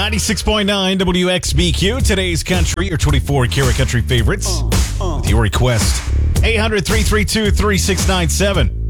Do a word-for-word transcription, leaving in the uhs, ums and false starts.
ninety-six point nine W X B Q, today's country, your twenty-four karat country favorites. Uh, uh. With your request, eight hundred, three three two, three six nine seven.